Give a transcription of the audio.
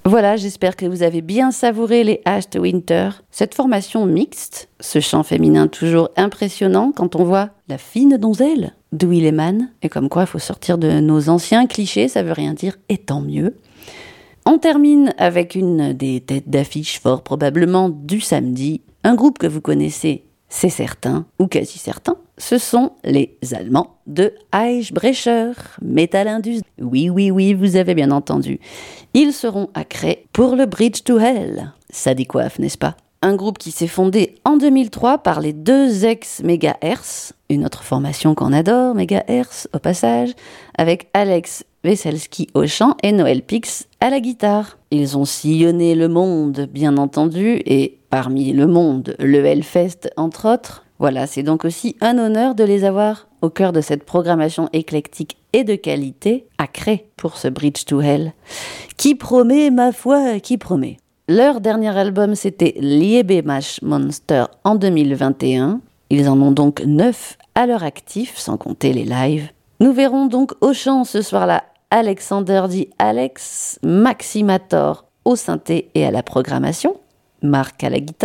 Voilà, j'espère que vous avez bien savouré les Ashed Winter. Cette formation mixte, ce chant féminin toujours impressionnant quand on voit la fine donzelle d'où il émane. Et comme quoi, il faut sortir de nos anciens clichés, ça veut rien dire, et tant mieux. On termine avec une des têtes d'affiche fort probablement du samedi. Un groupe que vous connaissez, c'est certain, ou quasi certain. Ce sont les Allemands de Eisbrecher, Metal Indus. Oui, vous avez bien entendu. Ils seront à Cré pour le Bridge to Hell. Ça décoiffe, n'est-ce pas? Un groupe qui s'est fondé en 2003 par les deux ex-Megahertz, une autre formation qu'on adore, Megahertz au passage, avec Alex Weselski au chant et Noël Pix à la guitare. Ils ont sillonné le monde, bien entendu, et parmi le monde, le Hellfest entre autres. Voilà, c'est donc aussi un honneur de les avoir au cœur de cette programmation éclectique et de qualité, à Cré pour ce Bridge to Hell. Qui promet, ma foi, qui promet. Leur dernier album, c'était Liebemash Monster en 2021. Ils en ont donc 9 à leur actif, sans compter les lives. Nous verrons donc au chant ce soir-là Alexander dit Alex, Maximator au synthé et à la programmation, Marc à la guitare,